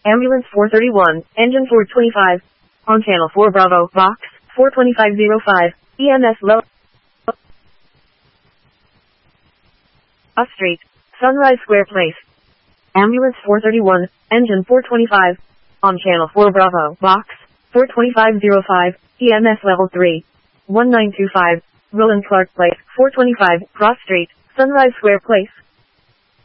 Ambulance 431, engine 425. On channel 4 Bravo, box 42505, EMS low. Up Street, Sunrise Square Place. Ambulance 431, engine 425. On channel 4 Bravo, box 42505, EMS level 3. 1925, Roland Clark Place, 425, Cross Street, Sunrise Square Place.